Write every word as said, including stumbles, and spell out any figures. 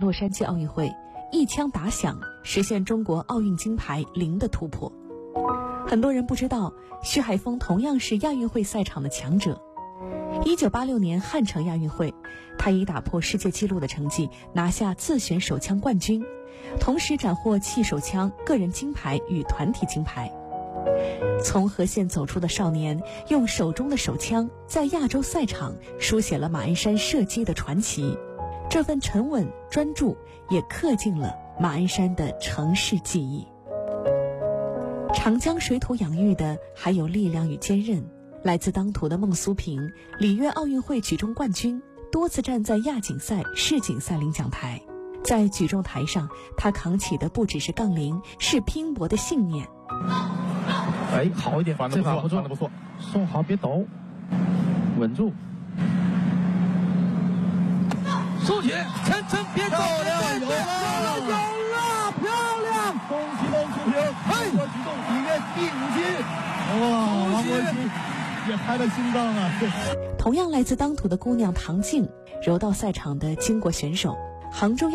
洛杉矶奥运会，一枪打响，实现中国奥运金牌零的突破。很多人不知道，徐海峰同样是亚运会赛场的强者。一九八六年汉城亚运会，他以打破世界纪录的成绩拿下自选手枪冠军，同时斩获气手枪个人金牌与团体金牌。从河县走出的少年，用手中的手枪在亚洲赛场书写了马鞍山射击的传奇。这份沉稳专注也刻进了马鞍山的城市记忆。长江水土养育的还有力量与坚韧。来自当涂的孟苏平，里约奥运会举重冠军，多次站在亚锦赛、世锦赛领奖台。在举重台上，他扛起的不只是杠铃，是拼搏的信念。 哎，好一点， 反的不错， 不错， 反的不错， 松好，别抖，稳住。 收起，晨晨别抖， 漂亮，有了， 有了，漂亮！ 恭喜孟苏平， 嘿， 我举重里面第五金。哇，王国旗也拍了心脏啊！ 同样来自当涂的姑娘唐静，柔道赛场的巾帼选手，杭州